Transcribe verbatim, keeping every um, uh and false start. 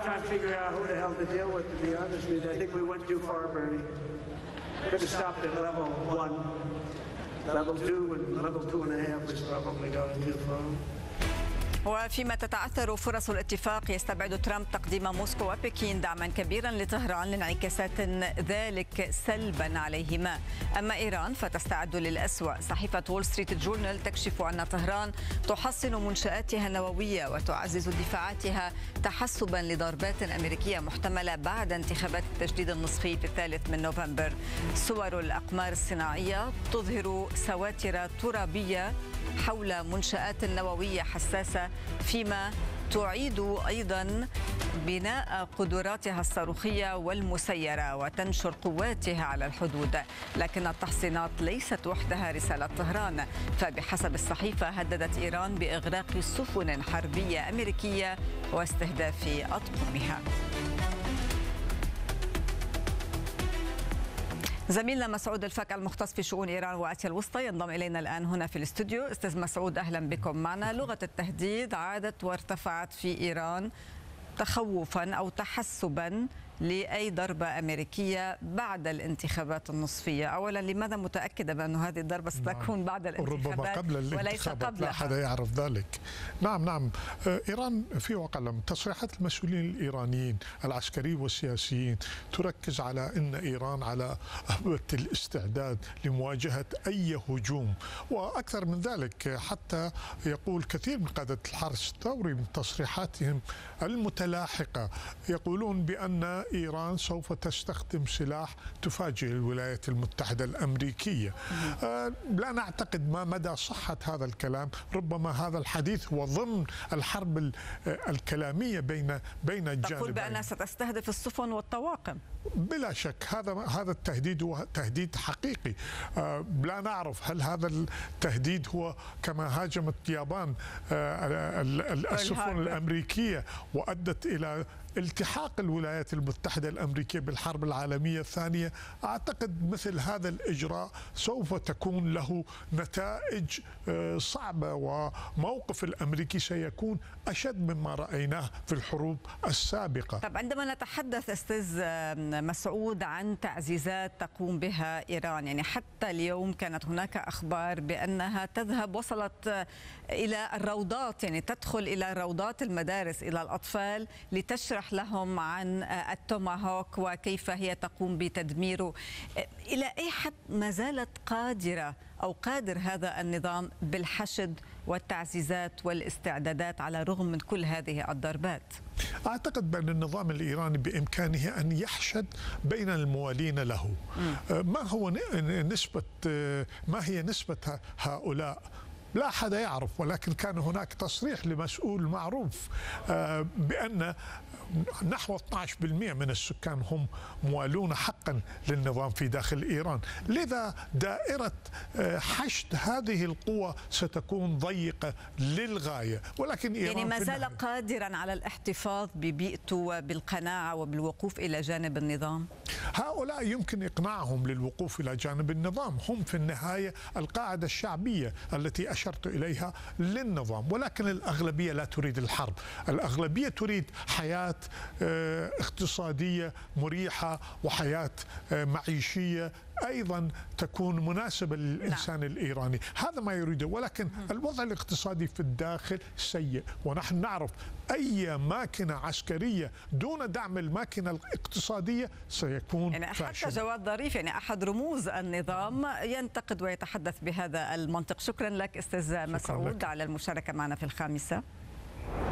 trying to figure out who the hell to deal with, to be honest with you. I think we went too far, Bernie. Could have stopped at level one. Level two and level two and a half was probably going too far. وفيما تتعثر فرص الاتفاق، يستبعد ترامب تقديم موسكو وبكين دعما كبيرا لطهران لانعكاسات ذلك سلبا عليهما. أما إيران فتستعد للأسوأ. صحيفة وول ستريت جورنال تكشف أن طهران تحصن منشآتها النووية وتعزز دفاعاتها تحسبا لضربات أمريكية محتملة بعد انتخابات التجديد النصفي في الثالث من نوفمبر. صور الأقمار الصناعية تظهر سواتر ترابية حول منشآت نووية حساسة، فيما تعيد أيضا بناء قدراتها الصاروخية والمسيرة وتنشر قواتها على الحدود. لكن التحصينات ليست وحدها رسالة طهران، فبحسب الصحيفة هددت إيران بإغراق سفن حربية أمريكية واستهداف أطقمها. زميلنا مسعود الفك المختص في شؤون إيران وآسيا الوسطى ينضم إلينا الآن هنا في الاستوديو. أستاذ مسعود، أهلا بكم معنا. لغة التهديد عادت وارتفعت في إيران تخوفا أو تحسبا لأي ضربة أمريكية بعد الانتخابات النصفية. أولا، لماذا متأكدة بأن هذه الضربة ستكون بعد الانتخابات ربما قبل وليس قبلها؟ لا أحد يعرف ذلك. نعم نعم إيران في واقع تصريحات المسؤولين الإيرانيين العسكريين والسياسيين تركز على أن إيران على أهبة الاستعداد لمواجهة أي هجوم، وأكثر من ذلك حتى يقول كثير من قادة الحرس الثوري من تصريحاتهم المتلاحقة يقولون بأن إيران سوف تستخدم سلاح تفاجئ الولايات المتحدة الأمريكية. آه لا نعتقد ما مدى صحة هذا الكلام. ربما هذا الحديث هو ضمن الحرب الكلامية بين بين الجانبين. تقول بأنها ستستهدف السفن والطواقم. بلا شك هذا هذا التهديد هو تهديد حقيقي. آه لا نعرف هل هذا التهديد هو كما هاجمت اليابان آه السفن الأمريكية وأدت إلى التحاق الولايات المتحدة الأمريكية بالحرب العالمية الثانية. أعتقد مثل هذا الإجراء سوف تكون له نتائج صعبة، وموقف الأمريكي سيكون أشد مما رأيناه في الحروب السابقة. طب عندما نتحدث أستاذ مسعود عن تعزيزات تقوم بها إيران، يعني حتى اليوم كانت هناك أخبار بأنها تذهب وصلت إلى الروضات، يعني تدخل إلى روضات المدارس إلى الأطفال لتشرح لهم عن التوماهوك وكيف هي تقوم بتدميره. إلى أي حد ما زالت قادرة أو قادر هذا النظام بالحشد والتعزيزات والاستعدادات على الرغم من كل هذه الضربات؟ أعتقد بأن النظام الإيراني بإمكانه أن يحشد بين الموالين له. ما هو نسبة ما هي نسبة هؤلاء؟ لا أحد يعرف، ولكن كان هناك تصريح لمسؤول معروف بأن نحو اثني عشر بالمئة من السكان هم موالون حقا للنظام في داخل إيران. لذا دائرة حشد هذه القوى ستكون ضيقة للغاية، ولكن إيران يعني ما زال قادرا على الاحتفاظ ببيئته وبالقناعة وبالوقوف إلى جانب النظام. هؤلاء يمكن إقناعهم للوقوف إلى جانب النظام، هم في النهاية القاعدة الشعبية التي أشرت إليها للنظام، ولكن الأغلبية لا تريد الحرب. الأغلبية تريد حياة اقتصادية مريحة وحياة معيشية أيضا تكون مناسبة للإنسان نعم. الإيراني، هذا ما يريده. ولكن الوضع الاقتصادي في الداخل سيء، ونحن نعرف أي ماكينة عسكرية دون دعم الماكينة الاقتصادية سيكون يعني فاشل. حتى جواد ظريف يعني أحد رموز النظام ينتقد ويتحدث بهذا المنطق. شكرا لك أستاذ مسعود على المشاركة معنا في الخامسة.